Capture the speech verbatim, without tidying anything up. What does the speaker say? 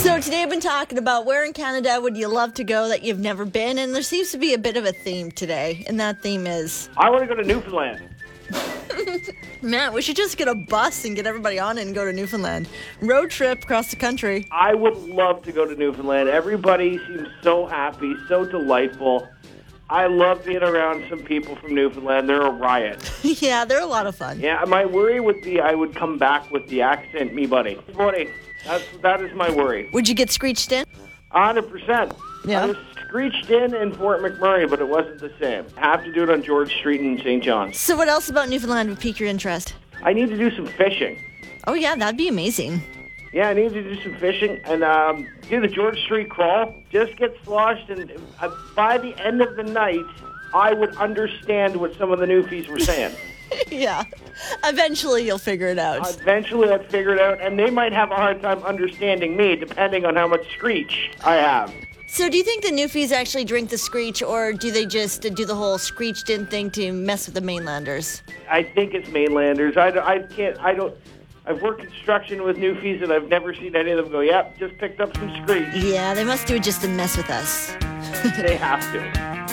So today I've been talking about where in Canada would you love to go that you've never been, and there seems to be a bit of a theme today, and that theme is... I want to go to Newfoundland. Matt, we should just get a bus and get everybody on it and go to Newfoundland. Road trip across the country. I would love to go to Newfoundland. Everybody seems so happy, so delightful. I love being around some people from Newfoundland. They're a riot. Yeah, they're a lot of fun. Yeah, my worry would be I would come back with the accent, me buddy. Buddy, that's, that is my worry. Would you get screeched in? one hundred percent. Yeah. I was screeched in in Fort McMurray, but it wasn't the same. I have to do it on George Street in Saint John's. So what else about Newfoundland would pique your interest? I need to do some fishing. Oh, yeah, that'd be amazing. Yeah, I need to do some fishing and um, do the George Street crawl. Just get sloshed, and uh, by the end of the night, I would understand what some of the newfies were saying. Yeah. Eventually you'll figure it out. Eventually I'd figure it out, and they might have a hard time understanding me, depending on how much screech I have. So do you think the newfies actually drink the screech, or do they just do the whole screeched in thing to mess with the mainlanders? I think it's mainlanders. I, I can't, I don't... I've worked construction with newfies, and I've never seen any of them go, yep, just picked up some screech. Yeah, they must do it just to mess with us. They have to.